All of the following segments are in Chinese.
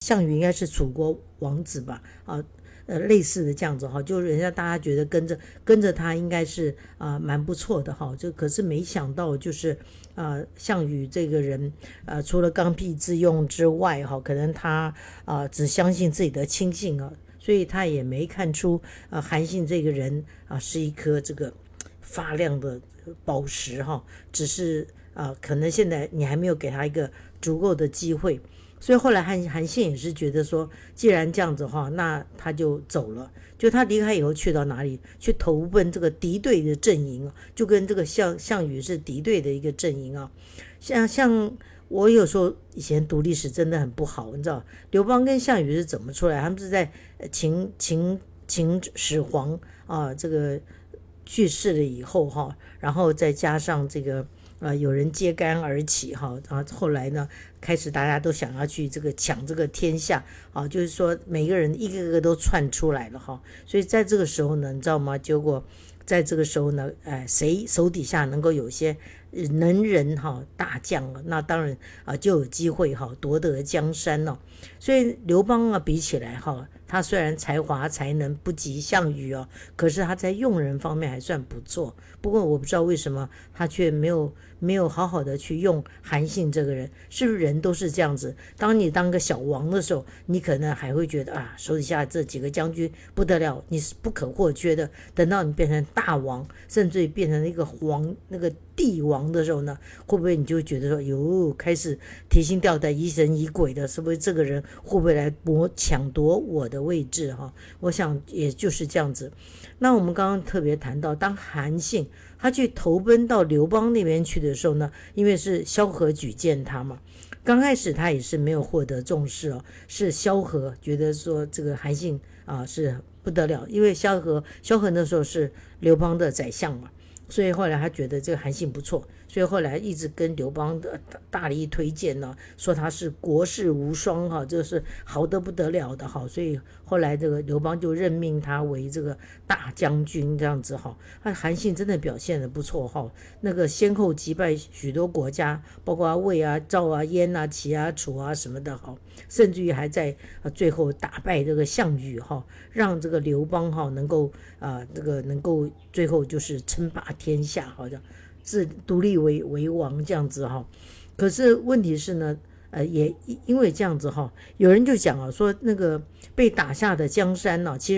项羽应该是楚国王子吧，类似的这样子哈，就是人家大家觉得跟着他应该是蛮不错的哈，就可是没想到就是项羽这个人除了刚愎自用之外哈，可能他只相信自己的亲信啊，所以他也没看出韩信这个人是一颗这个发亮的宝石哈，只是可能现在你还没有给他一个足够的机会。所以后来韩信也是觉得说，既然这样子的话，那他就走了。就他离开以后去到哪里？去投奔这个敌对的阵营，就跟这个项羽是敌对的一个阵营啊。像我有时候以前读历史真的很不好，你知道刘邦跟项羽是怎么出来？他们是在秦始皇这个去世了以后哈，然后再加上这个有人揭竿而起哈，然后后来呢，开始大家都想要去这个抢这个天下就是说每个人一个个都窜出来了哈，所以在这个时候呢，你知道吗？结果在这个时候呢，谁手底下能够有些能人大将那当然就有机会夺得江山了。所以刘邦比起来他虽然才华才能不及项羽可是他在用人方面还算不错。不过我不知道为什么他却没有好好的去用韩信这个人，是不是人都是这样子？当你当个小王的时候，你可能还会觉得手底下这几个将军不得了，你是不可或缺的。等到你变成大王，甚至于变成一个那个帝王的时候呢，会不会你就觉得说开始提心吊胆疑神疑鬼的，是不是这个人会不会来抢夺我的位置我想也就是这样子。那我们刚刚特别谈到，当韩信他去投奔到刘邦那边去的时候呢，因为是萧何举荐他嘛，刚开始他也是没有获得重视是萧何觉得说这个韩信是不得了，因为萧何那时候是刘邦的宰相嘛，所以后来他觉得这个韩信不错，所以后来一直跟刘邦的大力推荐说他是国士无双这是好得不得了的所以后来这个刘邦就任命他为这个大将军这样子韩信真的表现得不错那个先后击败许多国家，包括魏赵燕齐楚什么的甚至于还在最后打败这个项羽让这个刘邦能够这个能够最后就是称霸天下像自独立为王这样子可是问题是呢也因为这样子有人就讲说那个被打下的江山其实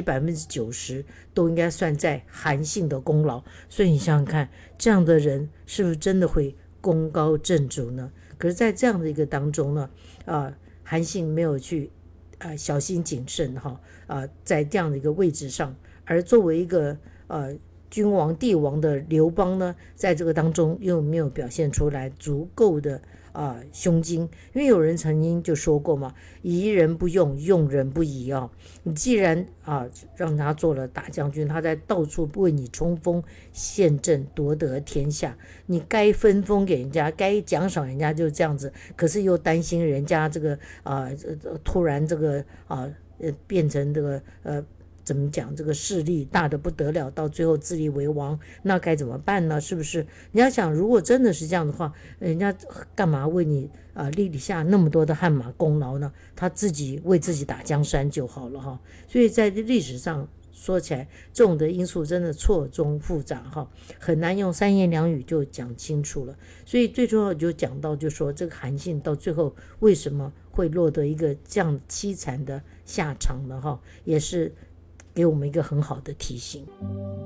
90%都应该算在韩信的功劳。所以你想想看，这样的人是不是真的会功高震主呢？可是在这样的一个当中呢韩信没有去小心谨慎在这样的一个位置上，而作为一个君王帝王的刘邦呢，在这个当中又没有表现出来足够的胸襟。因为有人曾经就说过嘛，疑人不用，用人不疑你既然让他做了大将军，他在到处为你冲锋陷阵，夺得天下，你该分封给人家，该奖赏人家，就这样子。可是又担心人家这个突然这个变成这个怎么讲，这个势力大得不得了，到最后自立为王，那该怎么办呢？是不是？你要想，如果真的是这样的话，人家干嘛为你立下那么多的汗马功劳呢？他自己为自己打江山就好了所以在历史上说起来，这种的因素真的错综复杂很难用三言两语就讲清楚了。所以最重要就讲到，就说这个韩信到最后为什么会落得一个这样凄惨的下场呢也是给我们一个很好的提醒。